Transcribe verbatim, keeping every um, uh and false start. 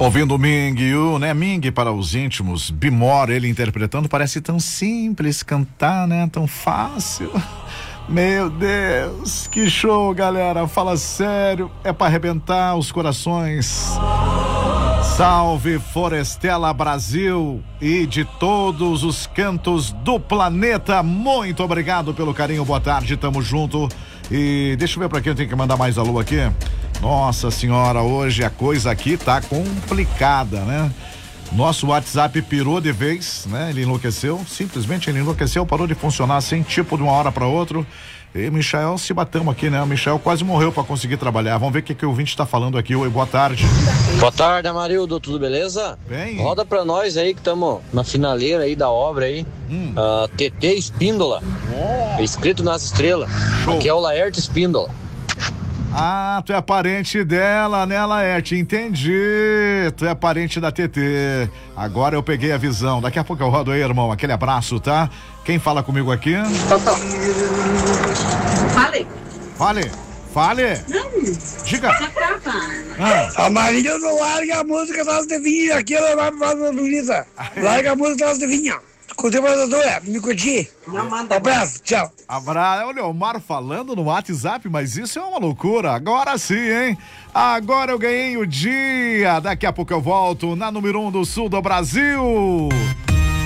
Ouvindo Ming Yu, né? Ming para os íntimos, Bimor, ele interpretando, parece tão simples cantar, né? Tão fácil. Meu Deus, que show, galera. Fala sério, é para arrebentar os corações. Salve Forestela Brasil e de todos os cantos do planeta. Muito obrigado pelo carinho, boa tarde, tamo junto. E deixa eu ver pra quem eu tenho que mandar mais alô aqui. Nossa senhora, hoje a coisa aqui tá complicada, né? Nosso WhatsApp pirou de vez, né? Ele enlouqueceu, simplesmente ele enlouqueceu, parou de funcionar assim, tipo de uma hora para outra. E Michael, se batamos aqui, né? O Michael quase morreu para conseguir trabalhar. Vamos ver o que, que o ouvinte tá falando aqui. Oi, boa tarde. Boa tarde, Amarildo, tudo beleza? Bem. Roda pra nós aí que estamos na finaleira aí da obra aí. Hum. Uh, T T Espíndola. Oh. Escrito nas estrelas. Show. Aqui é o Laerte Espíndola. Ah, tu é parente dela, né, Laerte? Entendi. Tu é parente da T T. Agora eu peguei a visão. Daqui a pouco eu rodo aí, irmão. Aquele abraço, tá? Quem fala comigo aqui? Fale. Fale. Fale. Não. Diga. Ah. Amarildo não larga a música das de vinha. Aqui ela vai pra fazer a bonita. Larga a música das de vinha. Contemporânea, me curti. Um abraço, tchau. Abraço. Olha, o Mar falando no WhatsApp, mas isso é uma loucura. Agora sim, hein? Agora eu ganhei o dia. Daqui a pouco eu volto na número um do sul do Brasil.